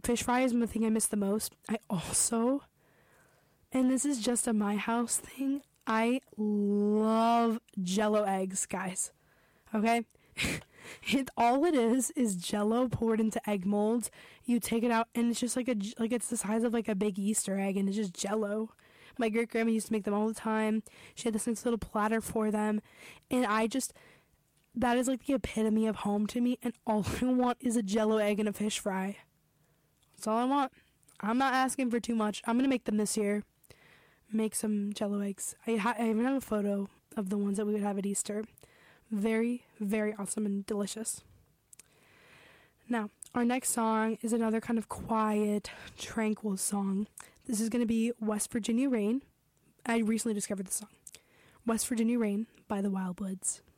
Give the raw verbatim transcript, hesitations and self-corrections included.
fish fry is the thing I miss the most. I also, and this is just a my house thing, I love Jell-O eggs, guys. Okay? It all it is is Jell-O poured into egg molds. You take it out and it's just like a like it's the size of like a big Easter egg, and it's just Jell-O. My great grandma used to make them all the time. She had this nice little platter for them, and I just that is like the epitome of home to me. And all I want is a Jell-O egg and a fish fry. That's all I want. I'm not asking for too much. I'm gonna make them this year. Make some Jell-O eggs. I, ha- I even have a photo of the ones that we would have at Easter. Very, very awesome and delicious. Now, our next song is another kind of quiet, tranquil song. This is going to be West Virginia Rain. I recently discovered the song. West Virginia Rain by the Wildwoods.